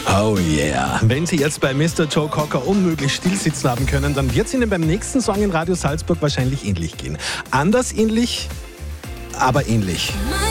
Oh yeah. Wenn Sie jetzt bei Mr. Joe Cocker unmöglich stillsitzen haben können, dann wird es Ihnen beim nächsten Song in Radio Salzburg wahrscheinlich ähnlich gehen. Anders ähnlich, aber ähnlich.